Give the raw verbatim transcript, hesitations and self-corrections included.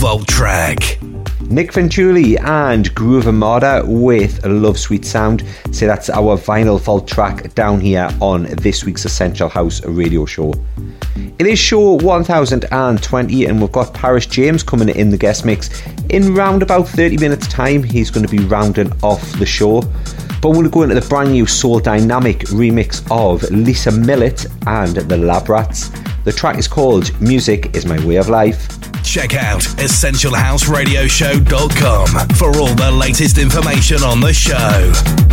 Vault track. Nick Venturi and Groove Armada with Love Sweet Sound. So that's our Vinyl Vault track down here on this week's Essential House radio show. It is show one thousand twenty and we've got Paris James coming in the guest mix in round about thirty minutes time. He's going to be rounding off the show. But we're going to go into the brand new Soul Dynamic remix of Lisa Millett and the Lab Rats. The track is called Music Is My Way of Life. Check out essential house radio show dot com for all the latest information on the show.